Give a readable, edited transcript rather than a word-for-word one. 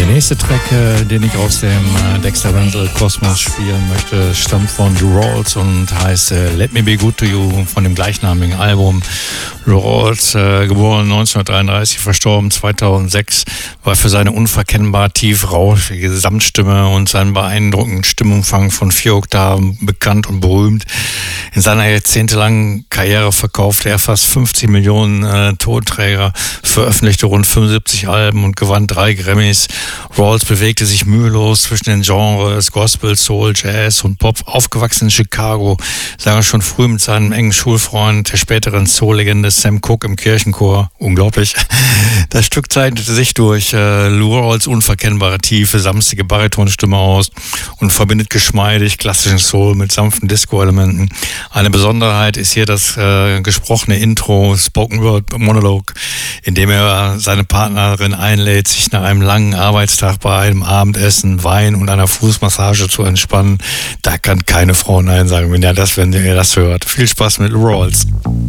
Der nächste Track, den ich aus dem Dexter Randall Kosmos spielen möchte, stammt von Lou Rawls und heißt Let Me Be Good To You von dem gleichnamigen Album. Lou Rawls, geboren 1933, verstorben 2006, war für seine unverkennbar tief rauschige Gesamtstimme und seinen beeindruckenden Stimmumfang von 4 Oktaven bekannt und berühmt. In seiner jahrzehntelangen Karriere verkaufte er fast 50 Millionen Tonträger, veröffentlichte rund 75 Alben und gewann 3 Grammys. Rawls bewegte sich mühelos zwischen den Genres Gospel, Soul, Jazz und Pop. Aufgewachsen in Chicago, sang er schon früh mit seinem engen Schulfreund, der späteren Soul-Legende Sam Cooke im Kirchenchor. Unglaublich. Das Stück zeichnete sich durch Lou Rawls unverkennbare tiefe, samstige Baritonstimme aus und verbindet geschmeidig klassischen Soul mit sanften Disco-Elementen. Eine Besonderheit ist hier das gesprochene Intro, Spoken Word Monologue, in dem er seine Partnerin einlädt, sich nach einem langen Arbeitstag bei einem Abendessen, Wein und einer Fußmassage zu entspannen. Da kann keine Frau Nein sagen, wenn ihr das hört. Viel Spaß mit Lou Rawls.